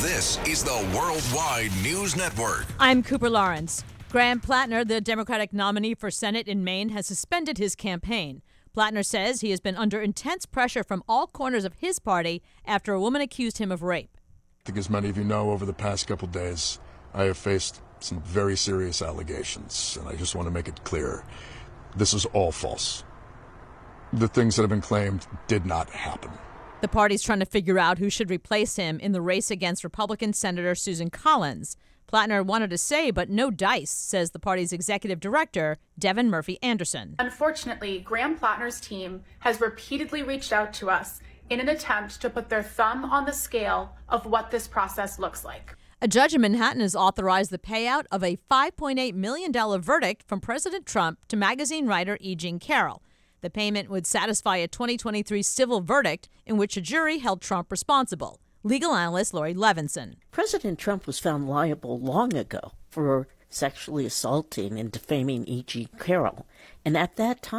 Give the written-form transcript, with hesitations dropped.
This is the Worldwide News Network. I'm Cooper Lawrence. Graham Plattner, the Democratic nominee for Senate in Maine, has suspended his campaign. Plattner says he has been under intense pressure from all corners of his party after a woman accused him of rape. I think, as many of you know, over the past couple days, I have faced some very serious allegations, and I just want to make it clear. This is all false. The things that have been claimed did not happen. The party's trying to figure out who should replace him in the race against Republican Senator Susan Collins. Plattner wanted to say, but no dice, says the party's executive director, Devin Murphy Anderson. Unfortunately, Graham Plattner's team has repeatedly reached out to us in an attempt to put their thumb on the scale of what this process looks like. A judge in Manhattan has authorized the payout of a $5.8 million verdict from President Trump to magazine writer E. Jean Carroll. The payment would satisfy a 2023 civil verdict in which a jury held Trump responsible. Legal analyst Lori Levinson. President Trump was found liable long ago for sexually assaulting and defaming E. Jean Carroll. And at that time,